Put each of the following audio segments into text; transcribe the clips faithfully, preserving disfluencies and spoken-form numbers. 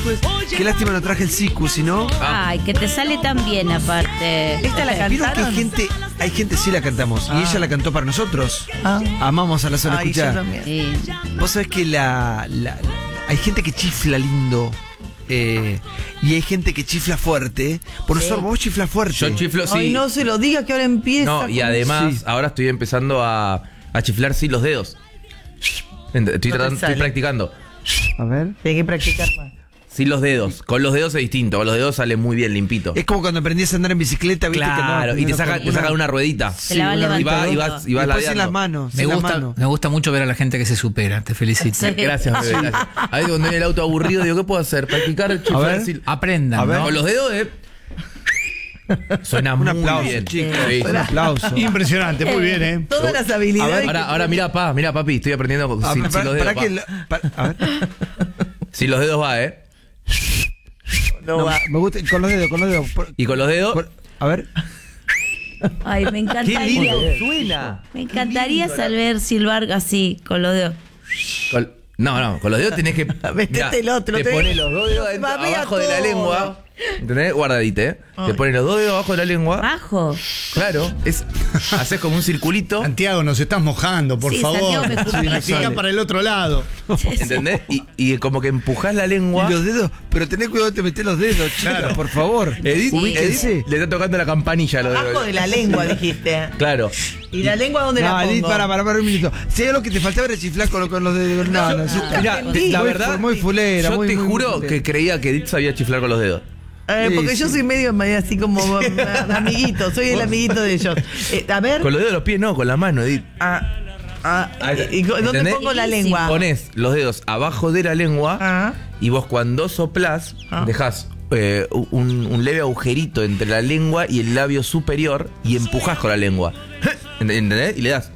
pues. Qué lástima no traje el sicu, si no. Ay, que te sale tan bien aparte. ¿Esta la Vieron que cantaron? hay gente, hay gente sí la cantamos. Ah. Y ella la cantó para nosotros. Ah. Amamos a la zona Ay, yo escuchar. también. Sí. Vos sabés que la, la- hay gente que chifla lindo. eh, y hay gente que chifla fuerte. Por eso vos chiflas fuerte. Yo chiflo, sí. Ay, no se lo diga que ahora empieza. No, y con- además, Sí. ahora estoy empezando a, a chiflar sí los dedos. Estoy, No te tratando, estoy sale. practicando. A ver. Hay que practicar más. Sí los dedos. Con los dedos es distinto. Con los dedos sale muy bien limpito. Es como cuando aprendías a andar en bicicleta, ¿viste? Que Claro, andabas y te primero sacan, con te sacan una- una ruedita. Se la va una Y, va, levantando. y vas, y vas Después en ladeando. las manos. Me en las gusta, manos. me gusta mucho ver a la gente que se supera. Te felicito. Sí. Gracias, bebé, gracias. A veces cuando en el auto aburrido digo, ¿qué puedo hacer? Practicar A chiflar ver. sí. Aprendan, A ver. ¿no? Con los dedos, eh. Suena Un muy aplauso, bien. chicos. Sí. Un aplauso. Impresionante, muy bien, ¿eh? Todas las habilidades. Ahora, ahora mira, pa, mira, papi, estoy aprendiendo con Ah, si, para, si los dedos. para va. que la- para- a ver. Si los dedos va, eh. no, No, va. me gusta con los dedos, con los dedos. Por- Y con los dedos. por- a ver. Ay, me Qué encantaría. lindo suena. Me encantaría saber silbar así, con los dedos. Con- no, no, con los dedos tenés que. Metete mirá, el otro, Te te- pones los dos dedos adentro- Babea abajo de la todo. lengua. ¿Entendés? Guardadite, ¿eh? Te pones los dos dedos abajo de la lengua. Bajo. Claro. Es, haces como un circulito. Santiago, nos estás mojando, por Sí, favor. Santiago, me escupí. Practica para el otro lado. ¿Entendés? Y, y como que empujás la lengua. Y los dedos, pero tenés cuidado de te meter los dedos, chicos, Claro. por favor. Edith, Ubíquense. Edith le está tocando la campanilla a los dedos. Abajo de la lengua, dijiste. Claro. ¿Y la lengua dónde No, la pongo? Edith, para, para, para un minuto. Si hay algo que te faltaba era chiflar con, con los dedos. No, no, sí. Mirá, entendí. la Muy verdad, fu- muy fulera, yo muy- te muy- juro muy fulera. que creía que Edith sabía chiflar con los dedos. Eh, Sí, porque yo sí. soy medio, medio así como eh, amiguito, soy el amiguito de ellos. Eh, a ver. Con los dedos de los pies no, con la mano, Edith. Ah, ah, Ahí está. ¿y, y dónde ¿Entendés? pongo la Buenísimo. lengua? Pones los dedos abajo de la lengua Ah. y vos cuando soplás Ah. dejás eh, un, un leve agujerito entre la lengua y el labio superior y empujás con la lengua. ¿Entendés? Y le das.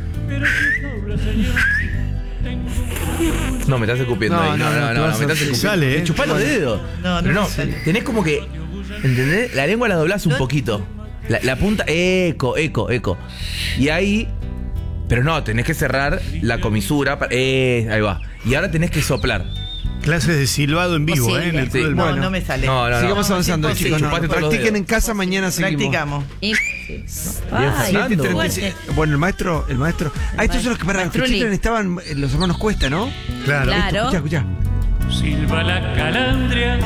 No, me estás escupiendo No, ahí. No, no, no, no, no, te no, vas me a- estás escupiendo. sale, ¿eh? Me chupás los dedos. No, no Pero me no, sale. tenés como que. ¿Entendés? La lengua la doblás un No. poquito. La, la punta. Eco, eco, eco. Y ahí. Pero no, tenés que cerrar la comisura. pa- Eh, ahí va. Y ahora tenés que soplar. Clases de silbado en vivo, Posible. ¿eh? En el Sí. Club del No, Mono. no me sale. No, no, no. Sigamos avanzando, es chicos. No, Chupate todos los practiquen dedos. en casa, mañana seguimos. Practicamos. Y- Bien, Ay, Fernando. qué treinta y fuerte. seis. Bueno, el maestro, el maestro. Ah, estos son los que para que Maestruli. chiflan estaban eh, los hermanos Cuesta, ¿no? Claro. Claro. Escuchá, escuchá. Silba la calandria,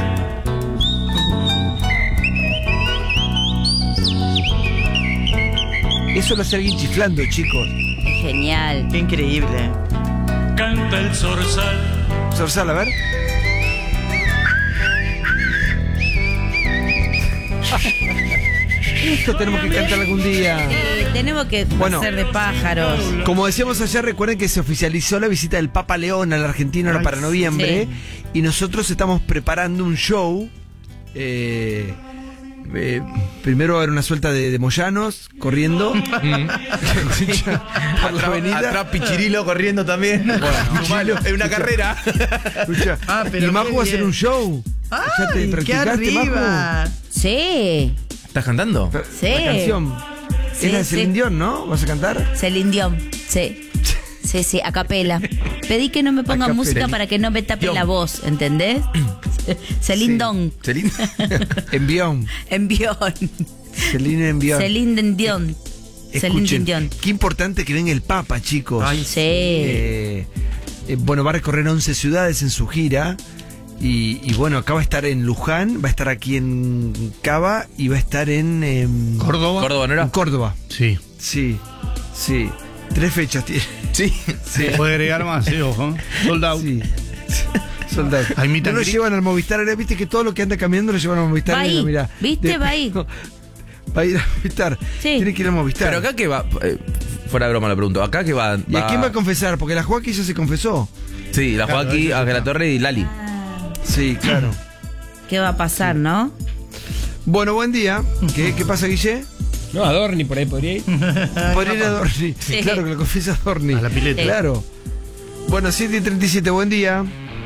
Eso lo hace alguien chiflando, chicos. Genial. Qué increíble. canta el zorzal. Zorzal, a ver. Esto tenemos que cantar algún día. Eh, tenemos que Bueno. hacer de pájaros. Como decíamos ayer, recuerden que se oficializó la visita del Papa León a la Argentina ahora Ay, para noviembre. sí. Y nosotros estamos preparando un show. eh, eh, primero va a haber una suelta de, de moyanos corriendo. Por la avenida. Atrás Pichirilo corriendo también. Pichirilo. Es una carrera. Escucha. Ah, pero y Majo qué va a hacer bien. un show. ¿Ya te ¡Ay, qué practicaste, arriba! Sí. ¿Estás cantando? Majo? Sí. La canción. Sí, es la de sí. Celine Dion, ¿no? ¿Vas a cantar? Celine Dion. Sí. Sí, sí, a capela. Pedí que no me ponga capela. música para que no me tape Dion. la voz, ¿entendés? Celine Sí. Dion. Celine. En Bion. En Bion. Celine en Bion. Celine Dion. Celine Escuchen, Dion. qué importante que venga el Papa, chicos. Sí. Eh, eh, bueno, va a recorrer once ciudades en su gira. Y, y bueno, acá va a estar en Luján, va a estar aquí en Cava y va a estar en, em, ¿Córdoba? Córdoba, ¿no era? en Córdoba. Sí. Sí, sí. Tres fechas tiene. Sí. Sí. Puede agregar más, sí, ojo. Sold out. Sí. Soldado. Hay meet No and lo greet. llevan al Movistar, ahora viste que todo lo que anda cambiando lo llevan al Movistar. Va ahí, Mira, mirá. ¿viste? De- Va ahí. Va a ir al Movistar. Sí. Tiene que ir al Movistar. Pero acá que va. eh, fuera de broma lo pregunto. Acá que va. ¿Y a quién va a confesar? Porque la Joaquín ya se confesó. Sí, la Claro, Joaquín, eso Ángela está. Torre y Lali. Sí, claro. ¿Qué va a pasar, no? Bueno, buen día. ¿Qué, qué pasa, Guille? No, a Dorni por ahí podría ir. Podría ir a Dorni. Sí. Claro que lo confiesa Dorni. A la pileta. Claro. Bueno, siete y treinta y siete, buen día.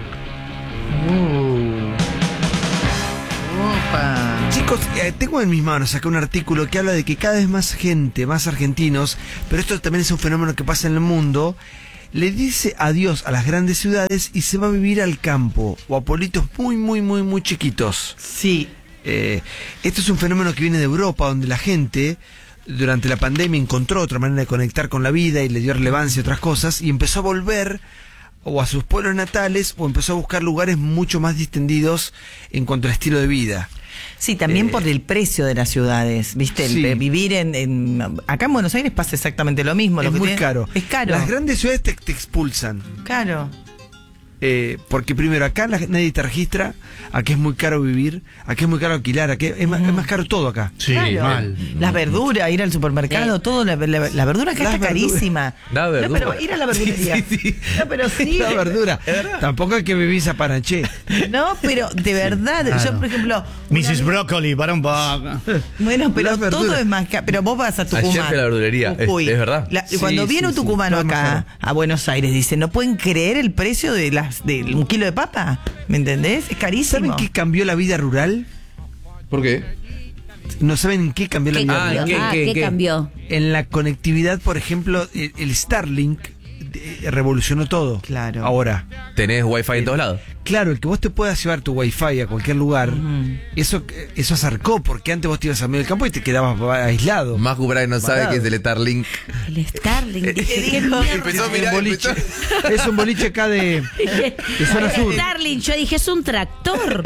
Opa. Chicos, eh, tengo en mis manos acá un artículo que habla de que cada vez más gente, más argentinos, pero esto también es un fenómeno que pasa en el mundo, le dice adiós a las grandes ciudades y se va a vivir al campo o a pueblitos muy, muy, muy, muy chiquitos. Sí. Eh, esto es un fenómeno que viene de Europa, donde la gente durante la pandemia encontró otra manera de conectar con la vida y le dio relevancia a otras cosas y empezó a volver o a sus pueblos natales o empezó a buscar lugares mucho más distendidos en cuanto al estilo de vida. Sí, también Eh, por el precio de las ciudades, ¿viste? El, sí. eh, vivir en, en... Acá en Buenos Aires pasa exactamente lo mismo. Es lo que muy tiene- caro. Es caro. Las grandes ciudades te, te expulsan. Caro. Eh, porque primero, acá la- nadie te registra, aquí es muy caro vivir, aquí es muy caro alquilar, aquí es más, es más caro todo acá. Sí, Claro. mal. Las verduras, ir al supermercado, Sí. todo, la, la- la verdura acá Las está verduras. carísima. La verdura. No, pero ir a la verdulería. Sí, sí. No, pero sí. La verdura. Tampoco hay que vivir a Panaché. No, pero de verdad, yo por ejemplo... una missus vez- Broccoli, para un poco. Bueno, pero Las verduras. todo es más caro. Pero vos vas a Tucumán. Ayer fui a la verdulería, es- Jujuy. es verdad. La- Sí, cuando sí, viene un sí, tucumano todo es más acá a Buenos Aires, dice, no pueden creer el precio de las de un kilo de papa. ¿Me entendés? Es carísimo. ¿Saben qué cambió la vida rural? ¿Por qué? No saben en qué cambió la ¿Qué vida Ah, cambió? rural. ¿qué, Ah, qué, ¿qué qué? cambió? En la conectividad, por ejemplo, el, el Starlink eh, revolucionó todo. Claro. Ahora. Tenés wifi en todos lados. Claro, el que vos te puedas llevar tu wifi a cualquier lugar, eso eso acercó, porque antes vos te ibas a medio del campo y te quedabas aislado. Más Brian no sabe Parado. que es el Starlink. El Starlink. Dije, ¿qué mierda? Empezó a Es mirar, un boliche, empezó- es un boliche acá de, de zona El sur. Starlink, yo dije, es un tractor.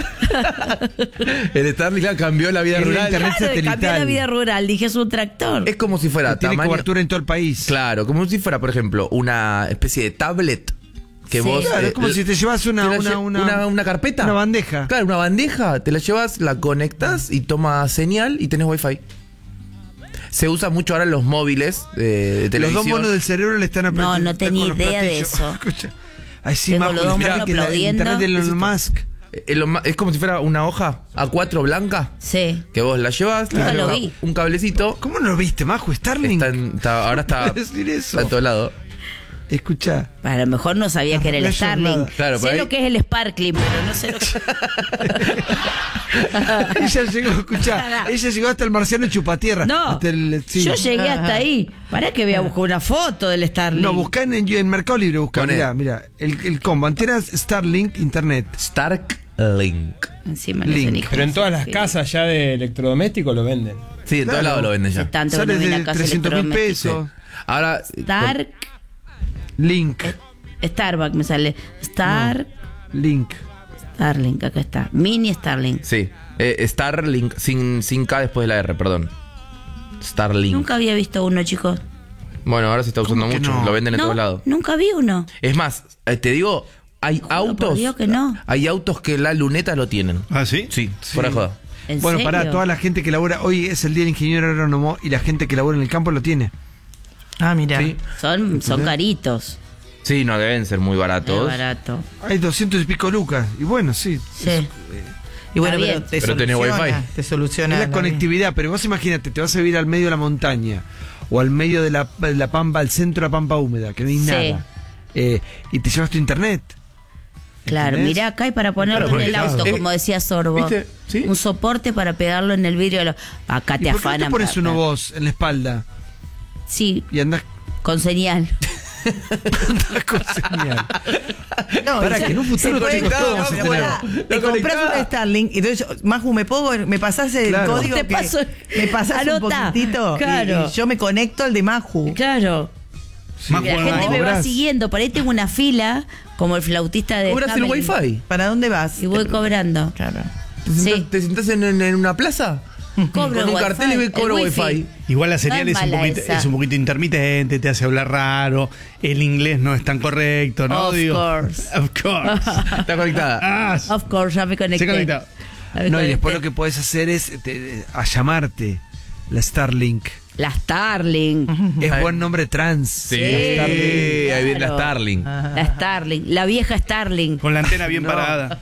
El Starlink claro, cambió la vida Es la rural. internet Claro, satelital. cambió la vida rural, dije, es un tractor. Es como si fuera Tiene tamaño. cobertura en todo el país. Claro, como si fuera, por ejemplo, una especie de tablet que Sí. vos. Claro, eh, es como si te llevas una, te la una, lle- una, una- una carpeta. Una bandeja. Claro, una bandeja. Te la llevas, la conectas y toma señal y tenés wifi. Se usa mucho ahora en los móviles eh, de Los televisión. dos monos del cerebro le están apretando. No, no tenía con los idea de platillos. eso. Escucha. Ahí sí, Tengo Majo, los dos mirá monos que la aplaudiendo. internet de Elon Musk. Eh, lo ma- es como si fuera una hoja A cuatro blanca Sí. que vos la llevas, Nunca le lo llevas vi. un cablecito. ¿Cómo no lo viste, Majo? Starlink. Está en- está- ahora está, ¿Puedes decir eso? está en todo lado. Escucha. A lo mejor no sabía que era el No, Starlink. nada. Claro, por sé ahí- lo que es el Sparkling, pero no sé lo que... Ella llegó, escucha, ella llegó hasta el marciano chupatierra. No, Hasta el- sí. yo llegué hasta ahí. Para que voy a buscar una foto del Starlink. No, buscá en, en Mercado Libre, buscá, Poné. mira, mira, el, el combo, antenas Starlink, internet. Starlink. Encima no sé Link. ni cómo Pero en se todas las escribe. casas ya de electrodomésticos lo venden. Sí, en Claro. todos lados lo venden Hace ya. tanto que no Sale viene de a casa trescientos mil electrodoméstico. pesos. Ahora. Stark, Link, Starbucks me sale. Stark, link. Starlink, acá está. Mini Starlink. Sí. Eh, Starlink, sin, sin K después de la R, perdón. Starlink. Nunca había visto uno, chicos. Bueno, ahora se está usando ¿Cómo que mucho. no? Lo venden en No, todos lados. nunca vi uno. Es más, eh, te digo, hay por autos. Dios que no. Hay autos que la luneta lo tienen. ¿Ah, sí? Sí, fuera de joda. ¿En Bueno, serio? pará, toda la gente que labora, hoy es el día del ingeniero agrónomo y la gente que labora en el campo lo tiene. Ah, mira. Sí. Son, son caritos. Sí, no deben ser muy Es baratos. barato. Hay doscientos y pico lucas. Y bueno, sí. Sí. Y bueno, Está pero bien. te Pero tenés soluciona, wifi. te soluciona. Es la la conectividad, pero vos imagínate, te vas a vivir al medio de la montaña o al medio de la, de la pampa, al centro de la pampa húmeda, que no hay Sí. nada. Eh, y te llevas tu internet. Claro, ¿Entendés? mirá acá hay para ponerlo Claro, en el porque- auto, eh, como decía Sorbo. ¿viste? Sí. Un soporte para pegarlo en el vidrio. de los- Acá te ¿Y por qué no te afanan. pones para- uno vos en la espalda Sí, y andás, con señal. andás con señal? No, Para o sea, que en un futuro, se puede- chicos, todos vamos a pero tener. pará, te compras un Starlink y entonces, yo, Maju, ¿me puedo, me pasás el Claro. código? Te que- paso- me pasás un anotá. poquitito y- Claro. y, yo me conecto al de Maju. Claro. Más La bueno, gente me va cobrás. siguiendo. Por ahí tengo una fila, como el flautista de. ¿Cobras el Hamelin. wifi? ¿Para dónde vas? Y voy cobrando. Claro. ¿Te sentás, Sí. te sentás en, en- en una plaza? Cobro Con el un wifi, cartel y ve- el cobro wifi. wifi. Igual la No señal es es, un mala poquito, esa. es un poquito intermitente, te hace hablar raro, el inglés no es tan correcto, ¿no? Of Digo, course. Of course. Está conectada. Ah, Of course, ya me conecté. se conecta. Ya me No, y después conecté. lo que podés hacer es te- a llamarte la Starlink. La Starlink. Es buen nombre trans. Sí, Starlink. ahí viene la Claro. Starlink. La Starlink. La vieja Starlink. Con la antena bien No. parada.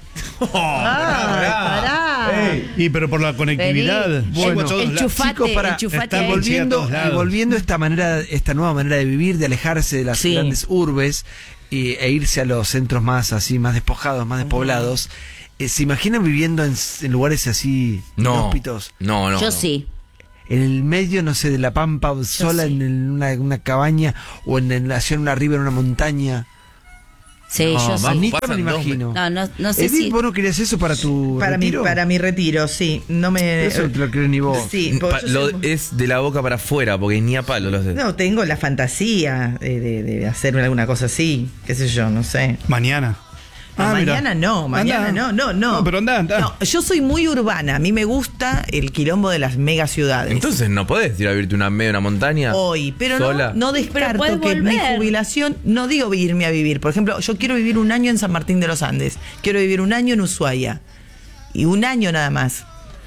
Ah, pará. Y pero por la conectividad. Vení. llego a El- todos lados. enchufate, Chicos, para- enchufate está ahí. volviendo- volviendo, a todos lados. y volviendo esta manera, esta nueva manera de vivir, de alejarse de las Sí. grandes urbes y, e irse a los centros más así, más despojados, más despoblados. Eh, ¿Se imaginan viviendo en, en lugares así No. inhóspitos? No, no. Yo no. sí. en el medio, no sé, de la pampa, sola sé. en el- una, una cabaña o en, en hacia una arriba en una montaña. Sí, No, yo vamos, sí. Ni me pasan lo dos imagino. No, no, no sé Edith, si... ¿vos no querías eso para tu Para mi, retiro? para mi retiro, sí. No me. Eso no te lo crees ni vos. Sí, porque Pa- yo lo- soy- es de la boca para afuera, porque ni a palo los dedos. No, tengo la fantasía de, de, de hacer alguna cosa así, qué sé yo, no sé. Mañana. No, Ah, mira. mañana no, mañana Anda. no, no, no. No, pero anda, anda. No, yo soy muy urbana, a mí me gusta el quilombo de las megaciudades. Entonces no podés ir a vivirte una medio una montaña. Hoy, pero no, sola. no Pero descarto puedes que mi volver. jubilación, no digo irme a vivir. Por ejemplo, yo quiero vivir un año en San Martín de los Andes, quiero vivir un año en Ushuaia. Y un año nada más.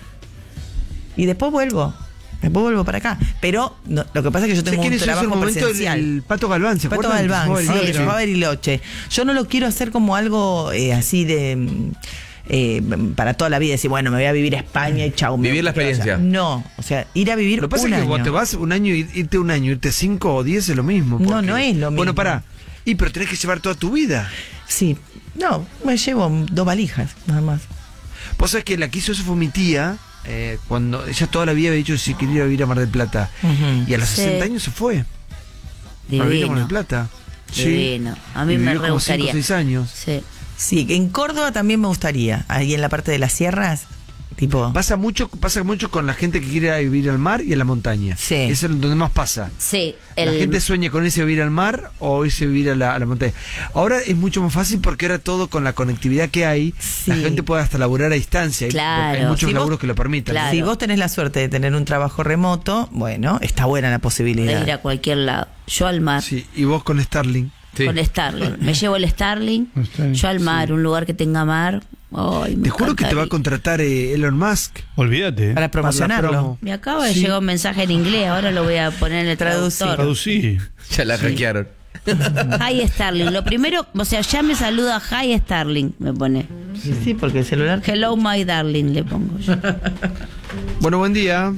Y después vuelvo. Después vuelvo para acá. Pero no, lo que pasa es que yo ¿Sabés tengo quién un hizo eso en trabajo un momento? El, presencial. el Pato Galván, ¿se Pato acuerdan? Galván, Que sí, jugaba el Bariloche. jugaba Bariloche. Yo no lo quiero hacer como algo eh, así de mm, eh, para toda la vida, decir, bueno, me voy a vivir a España y chau. me Vivir la voy a- experiencia. No, o sea, ir a vivir Lo que pasa un es que año. cuando te vas un año, ir- irte un año, irte cinco o diez es lo mismo. No, porque- no es lo mismo. Bueno, pará. Y pero tenés que llevar toda tu vida. Sí, no, me llevo dos valijas, nada más. Vos sabés que la que hizo eso fue mi tía, eh, cuando ella toda la vida había dicho si quería vivir a Mar del Plata. Ujú. Y a los Sí. sesenta años se fue. A vivir a Mar del Divino. Plata. Divino. A mí Y me vivió re como cinco o gustaría. seis años. Sí. Sí, en Córdoba también me gustaría, ahí en la parte de las sierras, tipo... Pasa mucho, pasa mucho con la gente que quiere ir a vivir al mar y a la montaña. Sí. Eso es donde más pasa. Sí. La el- gente sueña con irse a vivir al mar o irse a vivir a la, a la montaña. Ahora es mucho más fácil porque ahora todo con la conectividad que hay, Sí. la gente puede hasta laburar a distancia. Hay- Claro. Hay muchos Si vos- laburos que lo permitan. Claro. Si vos tenés la suerte de tener un trabajo remoto, bueno, está buena la de posibilidad. ir a cualquier lado. Yo al mar. Sí, y vos con Starling. Sí. Con Starling. Me llevo el Starling. Starling, Yo al mar, un lugar que tenga mar. Ay, me Te juro que te va a encantaría. contratar eh, Elon Musk. Olvídate. Para para la promocionarlo. promo. Me acaba de Sí. llegar un mensaje en inglés, ahora lo voy a poner en el Traducir. traductor. Traducí. Ya la hackearon. Hi Starling. Lo primero, o sea, ya me saluda Hi Starling, me pone. Sí, sí, porque el celular... Hello my darling, le pongo yo. Bueno, buen día.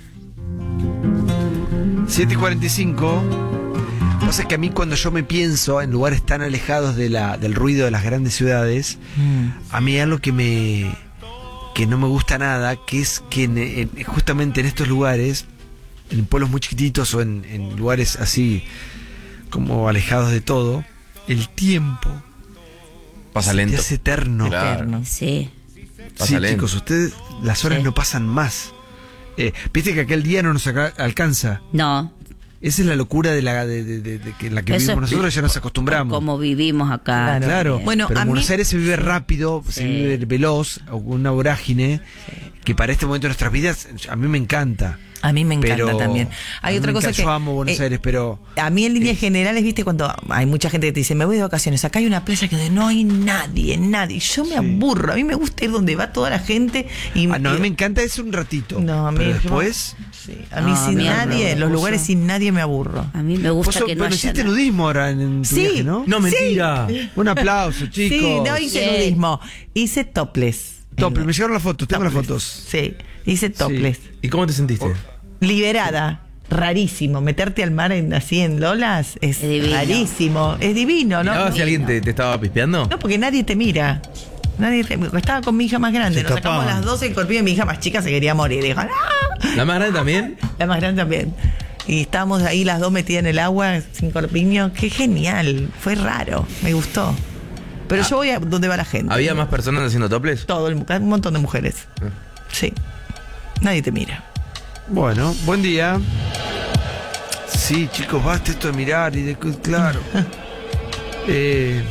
siete y cuarenta y cinco. Pasa que a mí cuando yo me pienso en lugares tan alejados de la, del ruido de las grandes ciudades, a mí hay algo que me que no me gusta nada, que es que en- en- justamente en estos lugares, en pueblos muy chiquititos o en, en lugares así como alejados de todo, el tiempo Pasa se te lento. hace eterno. Claro. Eterno. Sí. Pasa Sí, lento. chicos, ustedes las horas Sí. no pasan más. Eh, Viste que aquel día no nos aca- alcanza. No. Esa es la locura de la de, de- de- de que en la que Eso vivimos es nosotros, ya nos acostumbramos. Como vivimos acá. Claro. Claro, Bueno, pero a en Buenos mí- Aires se vive rápido, se Sí. vive veloz, o con una vorágine, que para este momento de nuestras vidas a mí me encanta. A mí me encanta Pero también. a Hay mí otra me cosa encanta, que... yo amo Buenos eh, Aires, pero A mí en líneas generales, viste, cuando hay mucha gente que te dice, me voy de vacaciones, acá hay una playa que no hay nadie, nadie. Yo me aburro, a mí me gusta ir donde va toda la gente y... ah, no, a mí y- me encanta eso un ratito. No, a mí pero yo- después Sí, a mí No, sin a mí nadie, no, los no, lugares no. sin nadie me aburro. A mí me vos gusta sos- que no bueno, haya hiciste nada. nudismo ahora en, en tu Sí. viaje, ¿no? No, mentira. Un aplauso, chicos. Sí, no hice Sí. nudismo, hice topless. Tople, me llegaron las fotos, tengo las Topless. fotos. Sí, hice topless. ¿Y cómo te sentiste? Oh. Liberada. Rarísimo. Meterte al mar en, así en lolas es, Es divino. rarísimo. Es divino, ¿no? ¿Mirabas si alguien te, te estaba pispeando? No, porque nadie te mira. Nadie te, estaba con mi hija más grande. Se Nos sacamos tapaban. las doce el corpiño y mi hija más chica se quería morir. Dijo, ¡ah! ¿La más grande también? La más grande también. Y estábamos ahí las dos metidas en el agua sin corpiño. Qué genial. Fue raro. Me gustó. Pero yo voy a donde va la gente. ¿Había más personas haciendo toples? Todo, el- un montón de mujeres. Sí. Nadie te mira. Bueno, buen día. Sí, chicos, basta esto de mirar y de... Claro. eh,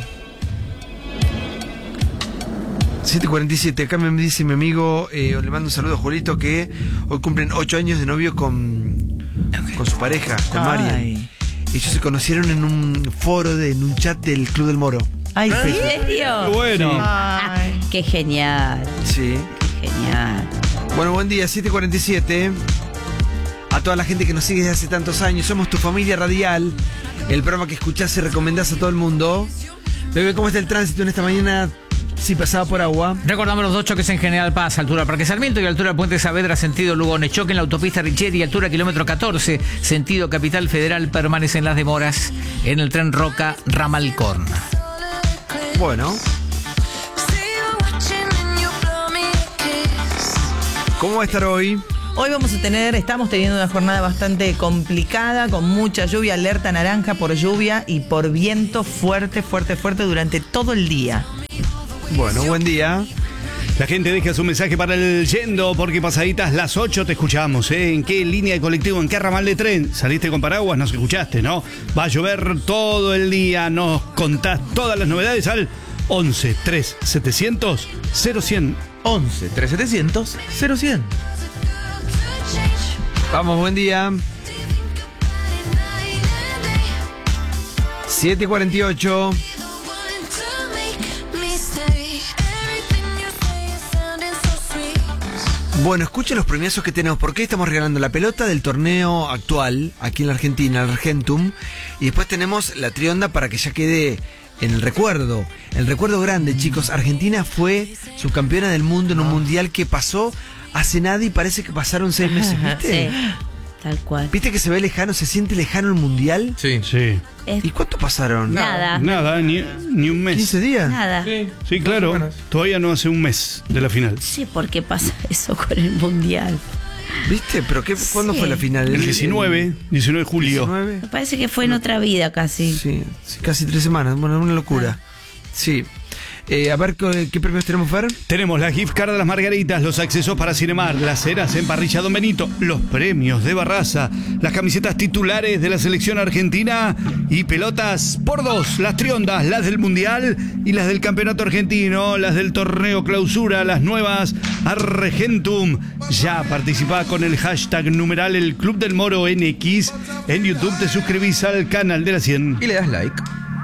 siete cuarenta y siete, acá me dice mi amigo, eh, le mando un saludo a Julito, que hoy cumplen ocho años de novio con, con su pareja, con Ay. Marian. Ellos se conocieron en un foro, de, en un chat del Club del Moro. Ay, ¿En sí. serio? Bueno. Ah, Ay. qué genial, Sí. qué genial. Bueno, buen día, siete cuarenta y siete. A toda la gente que nos sigue desde hace tantos años, somos tu familia radial, el programa que escuchás y recomendás a todo el mundo. Bebé, ¿cómo está el tránsito en esta mañana? Sí, pasaba por agua. Recordamos los dos choques en General Paz, altura Parque Sarmiento y altura Puente Saavedra, sentido Lugones. Choque en la autopista Richeri, altura kilómetro catorce, sentido Capital Federal, permanecen las demoras en el tren Roca Ramalcorn. Bueno, ¿cómo va a estar hoy? Hoy vamos a tener, estamos teniendo una jornada bastante complicada, con mucha lluvia, alerta naranja por lluvia y por viento fuerte, fuerte, fuerte durante todo el día. Bueno, buen día. La gente deja su mensaje para el yendo, porque pasaditas las ocho te escuchamos, ¿eh? ¿En qué línea de colectivo, en qué ramal de tren? ¿Saliste con paraguas? Nos escuchaste, ¿no? Va a llover todo el día, nos contás todas las novedades al once, tres, setecientos, cero cien. once, tres setecientos, cero cien. Vamos, buen día. siete cuarenta y ocho. Bueno, escuchen los premiazos que tenemos, porque estamos regalando la pelota del torneo actual, aquí en la Argentina, el Argentum, y después tenemos la trionda para que ya quede en el recuerdo, el recuerdo grande, chicos. Argentina fue subcampeona del mundo en un mundial que pasó hace nada y parece que pasaron seis meses, ¿viste? Sí, tal cual. ¿Viste que se ve lejano, se siente lejano el mundial? Sí. Sí. Es ¿Y cuánto pasaron? nada. Nada, ni, ni un mes. ¿quince días? Nada. Sí. Sí, claro. semanas. Todavía no hace un mes de la final. No sé por qué pasa eso con el mundial. ¿Viste? ¿Pero qué, cuándo Sí. fue la final? El diecinueve, diecinueve de julio. diecinueve. Me parece que fue en otra vida casi. Sí, sí, casi tres semanas. Bueno, una locura. Sí. Eh, a ver, ¿qué, qué premios tenemos, Fer? Tenemos la gift card de las Margaritas, los accesos para Cinemar, las ceras en Parrilla Don Benito, los premios de Barraza, las camisetas titulares de la selección argentina y pelotas por dos, las triondas, las del Mundial y las del Campeonato Argentino, las del Torneo Clausura, las nuevas Argentum. Ya participá con el hashtag numeral el Club del Moro N X. En YouTube te suscribís al canal de la cien. Y le das like.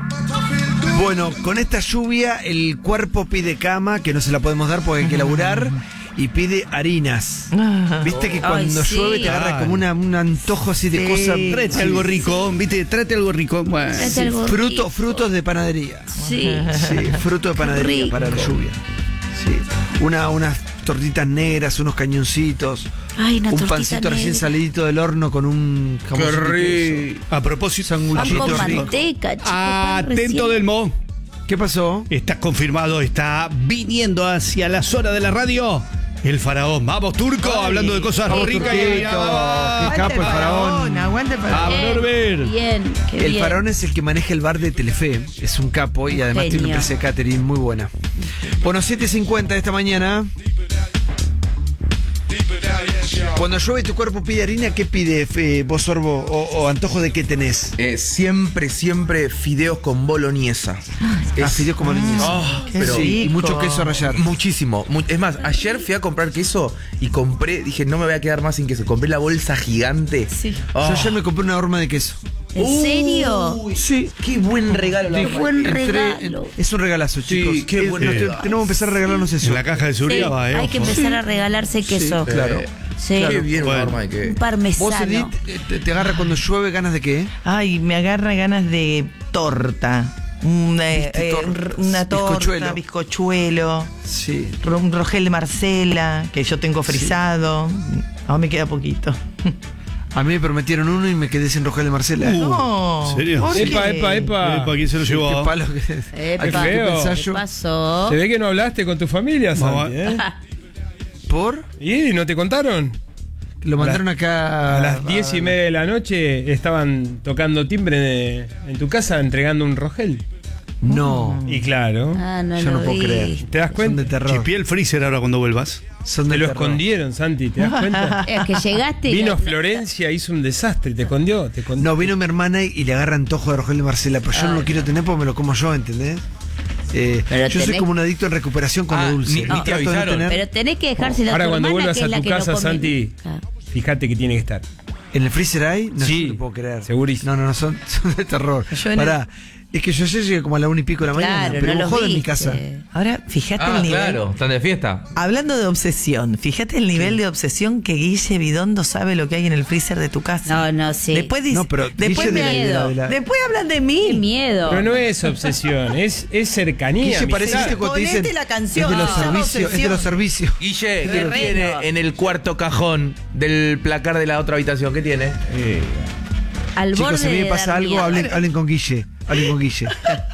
Bueno, con esta lluvia el cuerpo pide cama, que no se la podemos dar porque hay que laburar, y pide harinas. Viste que cuando Ay, sí. llueve te agarra como una, un antojo así de Sí. cosas. Tráete algo rico, viste, tráete algo rico. Bueno. Tráete Sí, algo fruto, rico. frutos de panadería. Sí. Sí, fruto de panadería Rico. para la lluvia. Sí. Una, unas tortitas negras, unos cañoncitos. Ay, una un tortita pancito recién negra. salidito del horno con un Qué jamoncito y rico. A propósito, Pan sanguchito con rico. manteca, chico. pan atento recién- del Mo. queso. ¿Qué pasó? Está confirmado, está viniendo hacia la zona de la radio. El faraón. Vamos, Turco, Ay, hablando de cosas vamos, ricas. Turquito. y- Qué capo el faraón. Aguante el faraón. Vamos, Norbert. Bien, qué El bien. faraón es el que maneja el bar de Telefe. Es un capo y además tiene una Genio. empresa de catering muy buena. Bueno, siete cincuenta de esta mañana. Cuando llueve tu cuerpo pide harina, ¿qué pide, eh, vos, Sorbo? O, ¿O antojo de qué tenés? Eh, siempre, siempre fideos con boloñesa. Ah, fideos como niños. Oh, Qué pero Sí, y rico. mucho queso a rallar. muchísimo. mu- Es más, ayer fui a comprar queso y compré, dije, no me voy a quedar más sin queso. Compré la bolsa gigante. Sí. Oh. Yo ya me compré una horma de queso. ¿En serio? Uy, Sí. qué buen regalo. la Qué verdad. buen Entré- regalo. Es un regalazo, chicos. qué Es- buen nos te- regalo. Tenemos que empezar a regalarnos eso. En la caja de Sí, seguridad va, eh. hay que ojo. empezar a regalarse queso. Sí, claro. Sí. Qué bien una Bueno. horma de que. Un parmesano. ¿Vos, Edith, eh, te, te agarra cuando llueve ganas de qué? Ay, me agarra ganas de torta. Una, Viste, eh, tortas. una torta, Bizcochuelo. bizcochuelo, Sí. ro- un rogel de Marcela, que yo tengo frisado. Aún me queda poquito. A mí me prometieron uno y me quedé sin Rogel de Marcela. No. ¿en serio? ¿por Epa, qué? epa, epa. Epa, ¿quién se lo llevó? Qué palo que Epa. Hay que feo. pensar ¿Qué yo. pasó? Se ve que no hablaste con tu familia, Vamos Santi, ¿eh? ¿Por? ¿Y no te contaron? Lo mandaron acá A las diez y media de la noche estaban tocando timbre de- en tu casa entregando un rogel. No. Y claro, Ah, no Yo lo no puedo vi. creer. ¿te das Son cuenta? de terror. Chipié el freezer ahora cuando vuelvas. Son de Te lo terror. escondieron, Santi, ¿te das cuenta? Es que llegaste y Vino no- Florencia, hizo un desastre, te escondió, te escondió. No, vino mi hermana y, y le agarra antojo de Rogel de Marcela, pero yo no lo quiero tener porque me lo como yo, ¿entendés? Eh, Pero yo soy tenés- como un adicto en recuperación con Ah, lo dulce. ni- Y ni te trato de no avisaron. tener- Pero tenés que dejárselo a Ahora tu cuando hermana, vuelvas que a es la tu que lo casa, come. Santi, Ah. fíjate que tiene que estar. ¿En el freezer hay? No, Sí, no lo puedo creer. segurísimo. No, no, no, son, son de terror. Yo en Pará, es que yo ayer llegué como a la una y pico de la mañana, Claro, pero no no lo joda en mi viste. casa. Ahora, fíjate Ah, el nivel. claro, están de fiesta. Hablando de obsesión, fíjate el nivel de obsesión que Guille Bidondo sabe lo que hay en el freezer de tu casa. No, no, sí. Después dice, No, pero después, Guille me- de la- de la- después hablan de Qué mí. miedo. Pero no es obsesión, es, es cercanía. Guille parece amistad. ¿viste cuando te Ponete dicen, la canción, es de los se llama servicios, es de obsesión. los servicios. Guille, ¿qué Terreno. tiene en el cuarto cajón del placar de la otra habitación? ¿Qué tiene? Al Chicos, borde si a mí me de pasa dar algo, miedo. hablen, hablen con Guille. Hablen con Guille.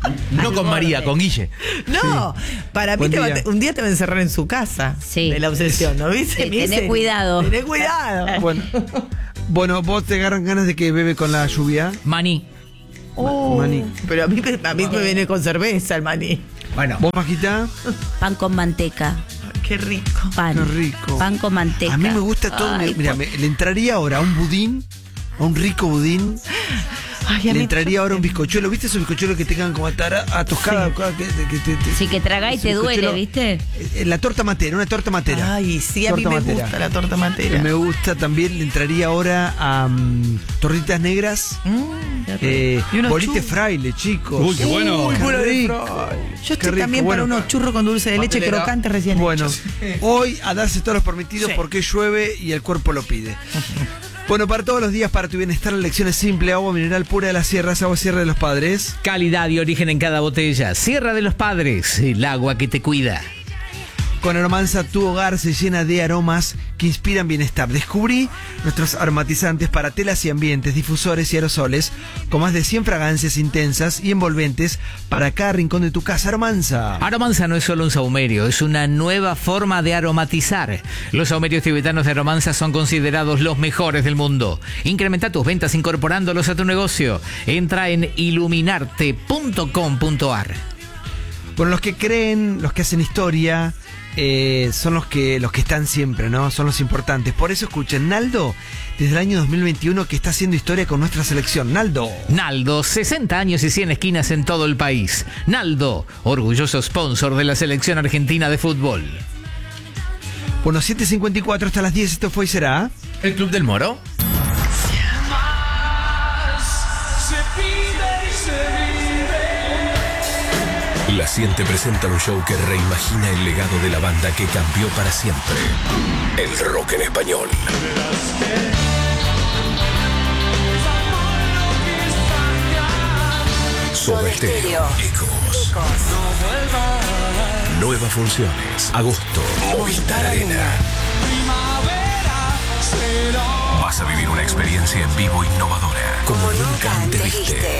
No con María, con Guille. No, para mí Buen te va a día. te- un día te va a encerrar en su casa. Sí. De la obsesión, ¿no viste? Sí, Me tené dice, cuidado. Tené cuidado. Bueno, bueno, vos te agarran ganas de que bebe con la lluvia. Maní. Oh, maní. pero a mí, a mí me viene con cerveza el maní. Bueno. ¿Vos, Majita? Pan con manteca. Ay, qué rico. Pan. Qué rico. Pan con manteca. A mí me gusta todo. Ay, me- mira, por- me- le entraría ahora a un budín, a un rico budín. Ay, a Le mí- entraría ahora un bizcochuelo. ¿Viste esos bizcochuelos que te quedan como atara- atocadas? Que, que te- te- Sí, que tragá y ese te duele, bizcochuelo- ¿viste? Eh, La torta matera, una torta matera. Ay, sí, a mí Torta me matera. gusta la torta matera. Me gusta también, le entraría ahora a mm, torritas negras. Mm, Eh, y unos bolite churros. fraile, chicos. Uy, qué bueno. Qué bueno de rico. Yo estoy Qué rico, también para bueno. unos churros con dulce de leche Pastelera. crocantes recién Bueno, hechos. hoy a darse todos los permitidos Sí. porque llueve y el cuerpo lo pide. Bueno, para todos los días, para tu bienestar, la elección es simple: agua mineral pura de las sierras, agua sierra de los padres. Calidad y origen en cada botella. Sierra de los Padres, el agua que te cuida. Con Aromanza tu hogar se llena de aromas que inspiran bienestar. Descubrí nuestros aromatizantes para telas y ambientes, difusores y aerosoles, con más de cien fragancias intensas y envolventes para cada rincón de tu casa. Aromanza. Aromanza no es solo un saumerio, es una nueva forma de aromatizar. Los saumerios tibetanos de Aromanza son considerados los mejores del mundo. Incrementa tus ventas incorporándolos a tu negocio. Entra en iluminarte punto com punto ar. Bueno, los que creen, los que hacen historia, eh, son los que, los que están siempre, ¿no? Son los importantes. Por eso escuchen, Naldo, desde el año dos mil veintiuno que está haciendo historia con nuestra selección. Naldo. Naldo, sesenta años y cien esquinas en todo el país. Naldo, orgulloso sponsor de la selección argentina de fútbol. Bueno, siete cincuenta y cuatro hasta las diez, esto fue y será. ¿El Club del Moro? La Siente presenta un show que reimagina el legado de la banda que cambió para siempre. El rock en español. Soda Stereo. Ecos. Nuevas funciones. Agosto. Movistar Arena. Vas a vivir una experiencia en vivo innovadora. Como nunca antes viste.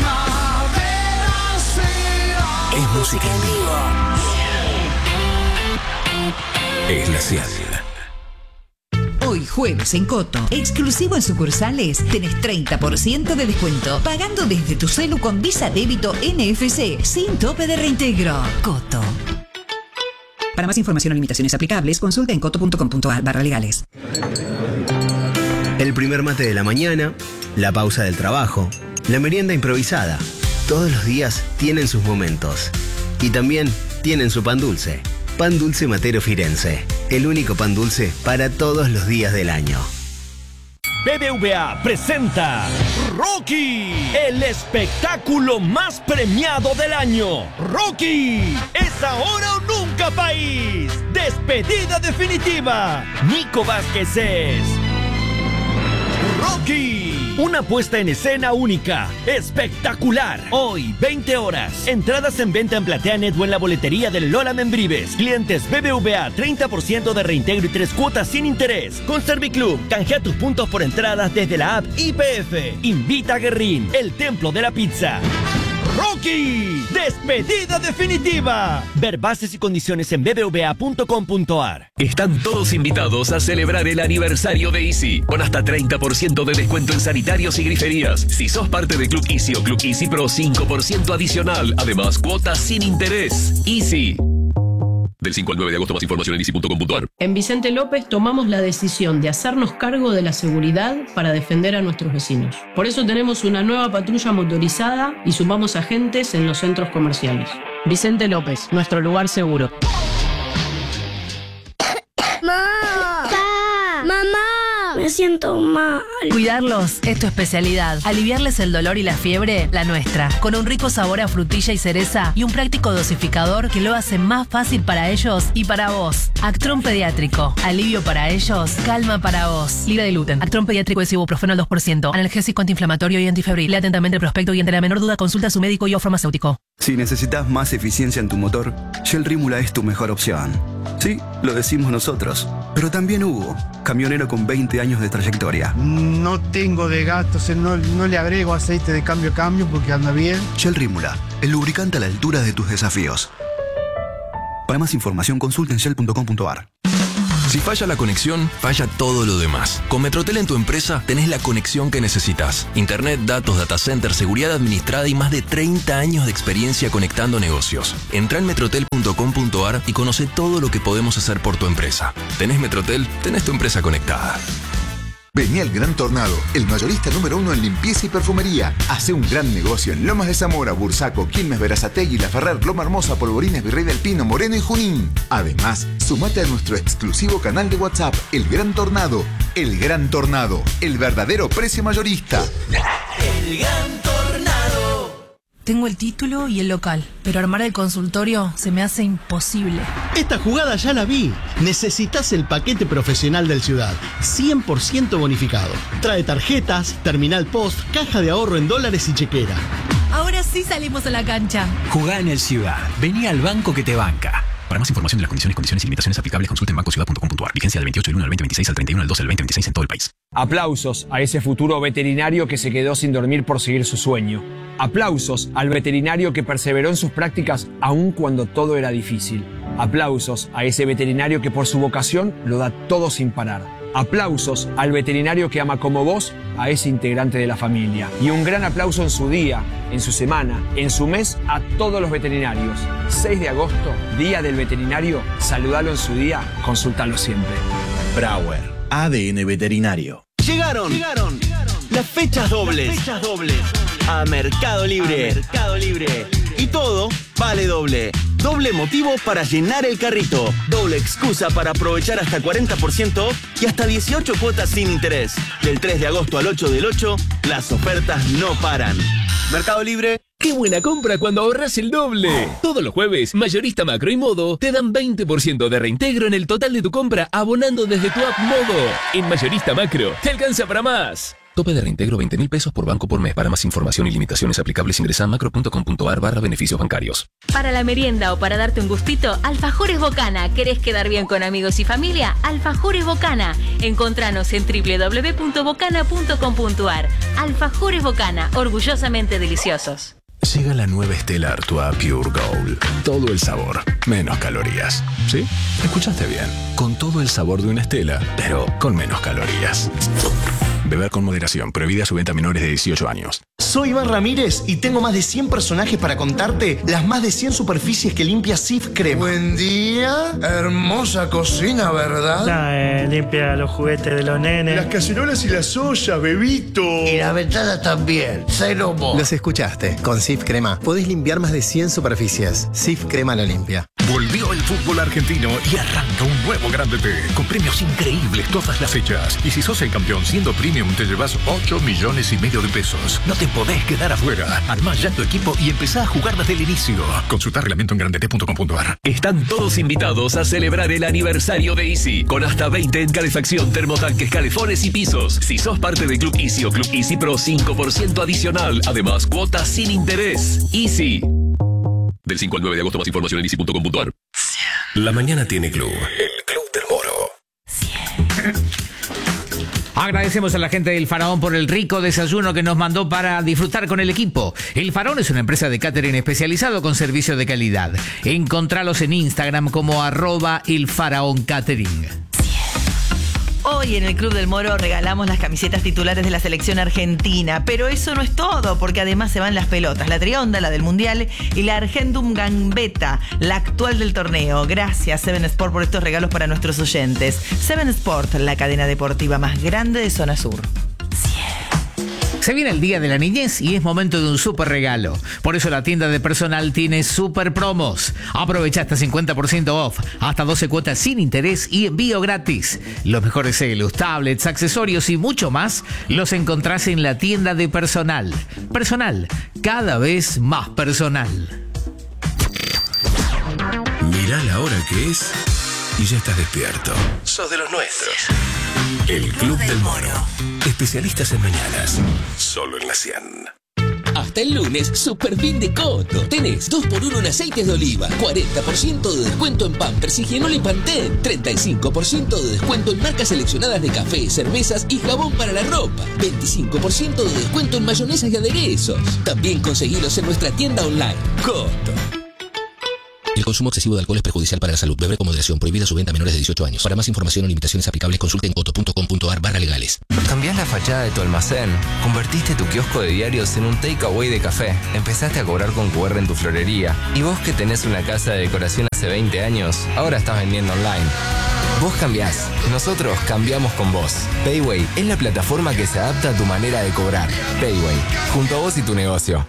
Es música en vivo. Es la Cian. Hoy jueves en Coto, exclusivo en sucursales, tenés treinta por ciento de descuento, pagando desde tu celu con Visa Débito N F C, sin tope de reintegro. Coto. Para más información o limitaciones aplicables, consulta en coto punto com punto ar barra legales. El primer mate de la mañana, la pausa del trabajo, la merienda improvisada. Todos los días tienen sus momentos. Y también tienen su pan dulce. Pan Dulce Matero Firenze. El único pan dulce para todos los días del año. B B V A presenta Rocky, el espectáculo más premiado del año. Rocky, es ahora o nunca, país. Despedida definitiva. Nico Vázquez es Rocky, una puesta en escena única, espectacular. Hoy, veinte horas. Entradas en venta en PlateaNet o en la boletería del Lola Membrives. Clientes B B V A, treinta por ciento de reintegro y tres cuotas sin interés. Con Serviclub, canjea tus puntos por entradas desde la app I P F. Invita a Guerrín, el templo de la pizza. Rocky, despedida definitiva. Ver bases y condiciones en b b v a punto com punto ar. Están todos invitados a celebrar el aniversario de Easy, con hasta treinta por ciento de descuento en sanitarios y griferías. Si sos parte de Club Easy o Club Easy Pro, cinco por ciento adicional. Además, cuotas sin interés. Easy. Del cinco al nueve de agosto, más información en easy punto com punto ar. En Vicente López tomamos la decisión de hacernos cargo de la seguridad para defender a nuestros vecinos. Por eso tenemos una nueva patrulla motorizada y sumamos agentes en los centros comerciales. Vicente López, nuestro lugar seguro. ¡Mamá! ¡Pa! ¡Mamá! Me siento mal. Cuidarlos es tu especialidad. Aliviarles el dolor y la fiebre, la nuestra. Con un rico sabor a frutilla y cereza y un práctico dosificador que lo hace más fácil para ellos y para vos. Actron Pediátrico. Alivio para ellos, calma para vos. Libre de gluten. Actron Pediátrico es ibuprofeno al dos por ciento. Analgésico, antiinflamatorio y antifebril. Lee atentamente el prospecto y ante la menor duda consulta a su médico y o farmacéutico. Si necesitas más eficiencia en tu motor, Shell Rímula es tu mejor opción. Sí, lo decimos nosotros, pero también Hugo, camionero con veinte años de trayectoria. No tengo de gastos, no, no le agrego aceite de cambio a cambio porque anda bien. Shell Rímula, el lubricante a la altura de tus desafíos. Para más información, consulta en shell punto com punto a r. Si falla la conexión, falla todo lo demás. Con Metrotel en tu empresa tenés la conexión que necesitas. Internet, datos, data center, seguridad administrada y más de treinta años de experiencia conectando negocios. Entrá en metrotel punto com punto a r y conoce todo lo que podemos hacer por tu empresa. ¿Tenés Metrotel? Tenés tu empresa conectada. Vení al Gran Tornado, el mayorista número uno en limpieza y perfumería. Hace un gran negocio en Lomas de Zamora, Bursaco, Quilmes, Berazategui, La Ferrer, Loma Hermosa, Polvorines, Virrey del Pino, Moreno y Junín. Además, sumate a nuestro exclusivo canal de WhatsApp, El Gran Tornado. El Gran Tornado, el verdadero precio mayorista. El Gran Tornado. Tengo el título y el local, pero armar el consultorio se me hace imposible. Esta jugada ya la vi. Necesitas el paquete profesional del Ciudad, cien por ciento bonificado. Trae tarjetas, terminal post, caja de ahorro en dólares y chequera. Ahora sí salimos a la cancha. Jugá en el Ciudad. Vení al banco que te banca. Para más información de las condiciones, condiciones y limitaciones aplicables, consulta en banco ciudad punto com punto a r. Vigencia del veintiocho del uno al veinte veintiséis al treinta y uno del doce del veinte veintiséis en todo el país. Aplausos a ese futuro veterinario que se quedó sin dormir por seguir su sueño. Aplausos al veterinario que perseveró en sus prácticas aun cuando todo era difícil. Aplausos a ese veterinario que por su vocación lo da todo sin parar. Aplausos al veterinario que ama como vos a ese integrante de la familia. Y un gran aplauso en su día, en su semana, en su mes a todos los veterinarios. seis de agosto, Día del Veterinario. Saludalo en su día, consultalo siempre. Brauer, A D N Veterinario. Llegaron, llegaron, las fechas dobles. Las fechas dobles. A Mercado Libre. A Mercado Libre. Y todo vale doble. Doble motivo para llenar el carrito. Doble excusa para aprovechar hasta cuarenta por ciento y hasta dieciocho cuotas sin interés. Del tres de agosto al ocho del ocho, las ofertas no paran. Mercado Libre. ¡Qué buena compra cuando ahorras el doble! Todos los jueves, Mayorista Macro y Modo te dan veinte por ciento de reintegro en el total de tu compra abonando desde tu app Modo. En Mayorista Macro, te alcanza para más. Tope de reintegro veinte mil pesos por banco por mes. Para más información y limitaciones aplicables ingresa a macro punto com punto a r barra beneficios bancarios. Para la merienda o para darte un gustito, Alfajores Bocana. ¿Querés quedar bien con amigos y familia? Alfajores Bocana. Encontranos en doble u doble u doble u punto bocana punto com punto a r. Alfajores Bocana, orgullosamente deliciosos. Llega la nueva Stella Artois Pure Gold. Todo el sabor, menos calorías. ¿Sí? Escuchaste bien. Con todo el sabor de una Stella, pero con menos calorías. Beber con moderación. Prohibida su venta a menores de dieciocho años. Soy Iván Ramírez y tengo más de cien personajes para contarte las más de cien superficies que limpia Sif Crema. Buen día. Hermosa cocina, ¿verdad? La, eh, limpia los juguetes de los nenes. Las cacerolas y las ollas, bebito. Y la ventana también. Cero mo. Los escuchaste. Con Sif Crema podés limpiar más de cien superficies. Sif Crema lo limpia. Volvió el fútbol argentino y arranca un nuevo Grande T, con premios increíbles todas las fechas. Y si sos el campeón siendo premium, te llevas ocho millones y medio de pesos. No te podés quedar afuera. Armá ya tu equipo y empezá a jugar desde el inicio. Consulta reglamento en grandete punto com punto a r. Están todos invitados a celebrar el aniversario de Easy, con hasta veinte en calefacción, termotanques, calefones y pisos. Si sos parte de Club Easy o Club Easy Pro, cinco por ciento adicional. Además, cuotas sin interés. Easy. Del cinco al nueve de agosto, más información en easy punto com punto a r. La mañana tiene club. El Club del Moro. Agradecemos a la gente del Faraón por el rico desayuno que nos mandó para disfrutar con el equipo. El Faraón es una empresa de catering especializado con servicio de calidad. Encontralos en Instagram como arroba el Faraón Catering. Hoy en el Club del Moro regalamos las camisetas titulares de la selección argentina, pero eso no es todo, porque además se van las pelotas, la Trionda, la del Mundial, y la Argentum Gambetta, la actual del torneo. Gracias Seven Sport por estos regalos para nuestros oyentes. Seven Sport, la cadena deportiva más grande de Zona Sur. Se viene el Día de la Niñez y es momento de un súper regalo. Por eso la tienda de personal tiene súper promos. Aprovecha hasta cincuenta por ciento off, hasta doce cuotas sin interés y envío gratis. Los mejores celos, tablets, accesorios y mucho más los encontrás en la tienda de personal. Personal, cada vez más personal. Mirá la hora que es y ya estás despierto. Sos de los nuestros. El Club del Moro. Especialistas en mañanas. Solo en la cien. Hasta hasta el lunes, super fin de Coto. Tenés dos por uno en aceites de oliva, cuarenta por ciento de descuento en Pampers, Higienol y Pantene, treinta y cinco por ciento de descuento en marcas seleccionadas de café, cervezas y jabón para la ropa, veinticinco por ciento de descuento en mayonesas y aderezos. También conseguilos en nuestra tienda online. Coto. El consumo excesivo de alcohol es perjudicial para la salud. Beber con moderación. Prohibida su venta a menores de dieciocho años. Para más información o limitaciones aplicables, consulte en coto punto com punto ar barra legales. Cambiás la fachada de tu almacén. Convertiste tu kiosco de diarios en un takeaway de café. Empezaste a cobrar con cu erre en tu florería. Y vos que tenés una casa de decoración hace veinte años, ahora estás vendiendo online. Vos cambiás. Nosotros cambiamos con vos. Payway es la plataforma que se adapta a tu manera de cobrar. Payway. Junto a vos y tu negocio.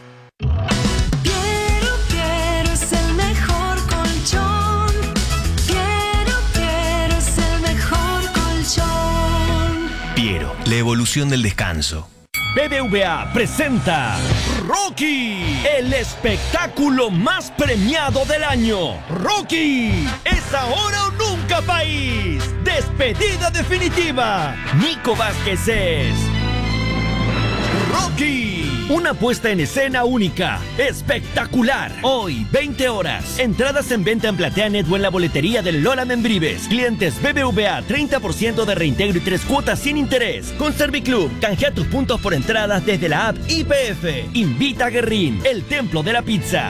Piero, la evolución del descanso. B B V A presenta Rocky, el espectáculo más premiado del año. Rocky, es ahora o nunca, país. Despedida definitiva. Nico Vázquez es Rocky, una puesta en escena única, espectacular. Hoy, veinte horas. Entradas en venta en PlateaNet o en la boletería del Lola Membrives. Clientes B B V A, treinta por ciento de reintegro y tres cuotas sin interés. Con Serviclub, canjea tus puntos por entradas desde la app I P F. Invita a Guerrín, el templo de la pizza.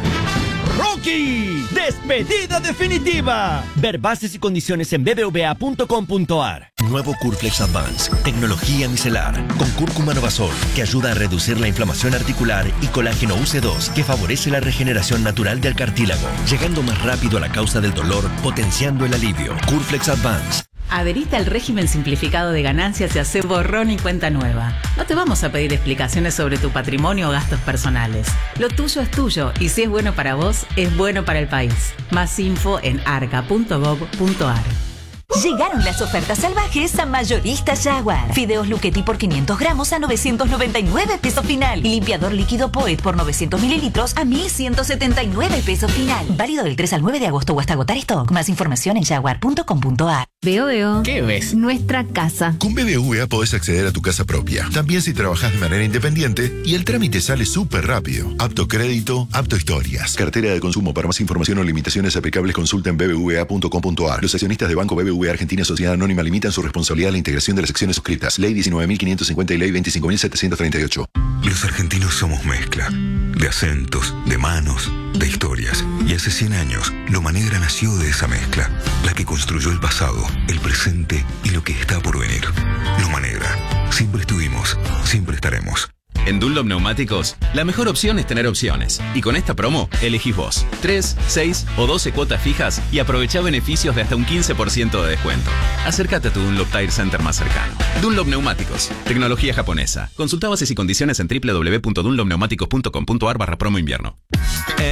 Rocky, despedida definitiva. Ver bases y condiciones en b b v a punto com punto ar. Nuevo Curflex Advance, tecnología micelar, con cúrcuma novasol, que ayuda a reducir la inflamación articular, y colágeno U C dos, que favorece la regeneración natural del cartílago, llegando más rápido a la causa del dolor, potenciando el alivio. Curflex Advance. Adherite al régimen simplificado de ganancias y hace borrón y cuenta nueva. No te vamos a pedir explicaciones sobre tu patrimonio o gastos personales. Lo tuyo es tuyo y si es bueno para vos, es bueno para el país. Más info en arca punto gov punto ar. Llegaron las ofertas salvajes a Mayoristas Jaguar. Fideos Luchetti por quinientos gramos a novecientos noventa y nueve pesos final. Y limpiador líquido Poet por novecientos mililitros a mil ciento setenta y nueve pesos final. Válido del tres al nueve de agosto o hasta agotar stock. Más información en jaguar punto com punto ar. Veo, veo. ¿Qué ves? Nuestra casa. Con B B V A podés acceder a tu casa propia. También si trabajas de manera independiente y el trámite sale súper rápido. Apto crédito, apto historias. Cartera de consumo. Para más información o limitaciones aplicables, consulta en b b v a punto com punto ar. Los accionistas de Banco B B V A Argentina Sociedad Anónima limitan su responsabilidad a la integración de las acciones suscritas. Ley diecinueve mil quinientos cincuenta y Ley veinticinco mil setecientos treinta y ocho. Los argentinos somos mezcla. De acentos, de manos, de historias. Y hace cien años, Loma Negra nació de esa mezcla. La que construyó el pasado, el presente y lo que está por venir. Loma Negra. Siempre estuvimos, siempre estaremos. En Dunlop Neumáticos, la mejor opción es tener opciones. Y con esta promo, elegís vos. tres, seis o doce cuotas fijas y aprovechá beneficios de hasta un quince por ciento de descuento. Acércate a tu Dunlop Tire Center más cercano. Dunlop Neumáticos, tecnología japonesa. Consulta bases y condiciones en w w w punto dunlop neumáticos punto com punto ar barra promo invierno.